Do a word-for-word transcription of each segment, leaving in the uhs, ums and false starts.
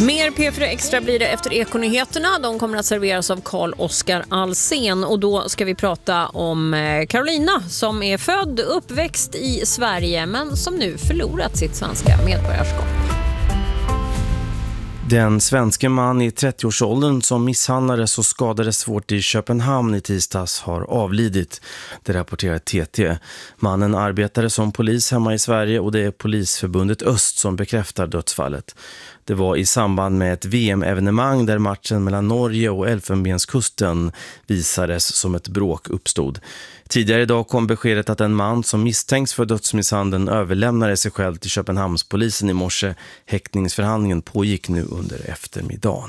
Mer P fyra Extra blir det efter Ekonyheterna. De kommer att serveras av Carl-Oskar Alsen. Och då ska vi prata om Carolina som är född och uppväxt i Sverige men som nu förlorat sitt svenska medborgarskap. Den svenske man i trettioårsåldern som misshandlades och skadades svårt i Köpenhamn i tisdags har avlidit. Det rapporterar T T. Mannen arbetade som polis hemma i Sverige och det är Polisförbundet Öst som bekräftar dödsfallet. Det var i samband med ett V M-evenemang där matchen mellan Norge och Elfenbenskusten visades som ett bråk uppstod. Tidigare idag kom beskedet att en man som misstänks för dödsmisshandeln överlämnade sig själv till Köpenhamnspolisen i morse. Häktningsförhandlingen pågick nu under eftermiddagen.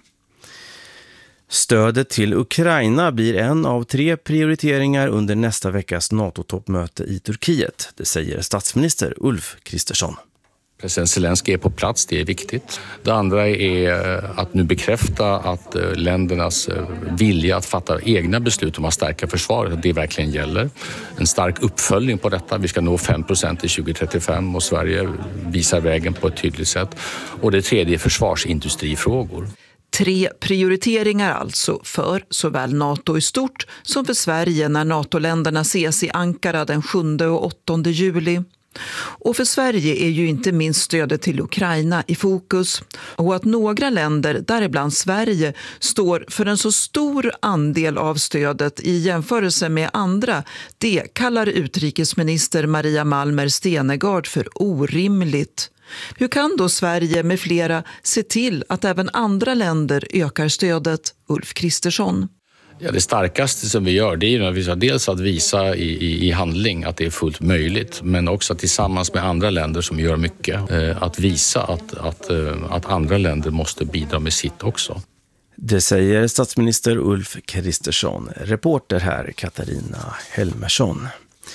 Stödet till Ukraina blir en av tre prioriteringar under nästa veckas NATO-toppmöte i Turkiet. Det säger statsminister Ulf Kristersson. President Zelensky är på plats, det är viktigt. Det andra är att nu bekräfta att ländernas vilja att fatta egna beslut om att stärka försvaret, att det verkligen gäller. En stark uppföljning på detta. Vi ska nå fem procent till tjugo trettiofem och Sverige visar vägen på ett tydligt sätt. Och det tredje är försvarsindustrifrågor. Tre prioriteringar alltså för såväl NATO i stort som för Sverige när NATO-länderna ses i Ankara den sjunde och åttonde juli. Och för Sverige är ju inte minst stödet till Ukraina i fokus. Och att några länder, däribland Sverige, står för en så stor andel av stödet i jämförelse med andra, det kallar utrikesminister Maria Malmer Stenergard för orimligt. Hur kan då Sverige med flera se till att även andra länder ökar stödet? Ulf Kristersson. Ja, det starkaste som vi gör det är ju dels att visa i, i, i handling att det är fullt möjligt, men också tillsammans med andra länder som gör mycket eh, att visa att, att, eh, att andra länder måste bidra med sitt också. Det säger statsminister Ulf Kristersson. Reporter här Katarina Helmersson.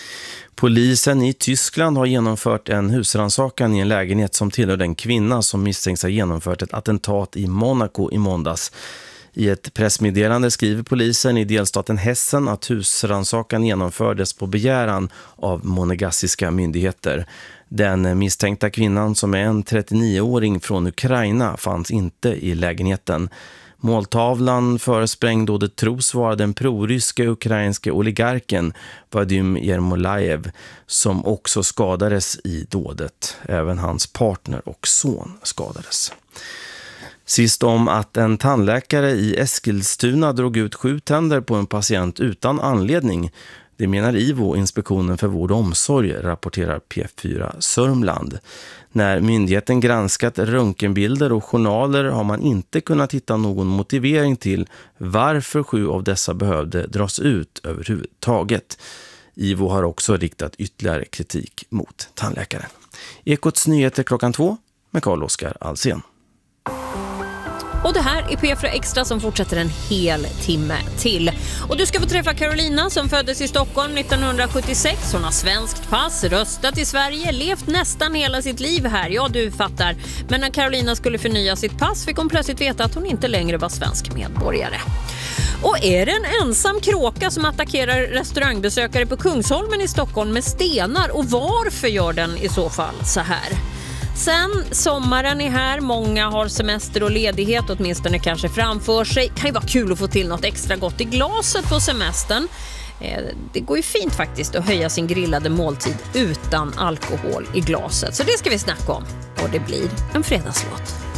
Polisen i Tyskland har genomfört en husrannsakan i en lägenhet som tillhör den kvinna som misstänks ha genomfört ett attentat i Monaco i måndags. I ett pressmeddelande skriver polisen i delstaten Hessen att husrannsakan genomfördes på begäran av monegassiska myndigheter. Den misstänkta kvinnan som är en trettionioåring från Ukraina fanns inte i lägenheten. Måltavlan föresprängd då det tros vara den proryska ukrainska oligarken Vadim Yermolaev som också skadades i dådet. Även hans partner och son skadades. Sist om att en tandläkare i Eskilstuna drog ut sju tänder på en patient utan anledning. Det menar I V O, Inspektionen för vård och omsorg, rapporterar P fyra Sörmland. När myndigheten granskat röntgenbilder och journaler har man inte kunnat hitta någon motivering till varför sju av dessa behövde dras ut överhuvudtaget. I V O har också riktat ytterligare kritik mot tandläkaren. Ekots nyheter klockan två med Carl-Oskar Alsen. Och det här är P fyra Extra som fortsätter en hel timme till. Och du ska få träffa Carolina som föddes i Stockholm nittonhundrasjuttiosex. Hon har svenskt pass, röstat i Sverige, levt nästan hela sitt liv här. Ja, du fattar. Men när Carolina skulle förnya sitt pass fick hon plötsligt veta att hon inte längre var svensk medborgare. Och är det en ensam kråka som attackerar restaurangbesökare på Kungsholmen i Stockholm med stenar? Och varför gör den i så fall så här? Sen sommaren är här, många har semester och ledighet, åtminstone kanske framför sig. Kan ju vara kul att få till något extra gott i glaset på semestern. Det går ju fint faktiskt att höja sin grillade måltid utan alkohol i glaset. Så det ska vi snacka om. Och det blir en fredagslåt.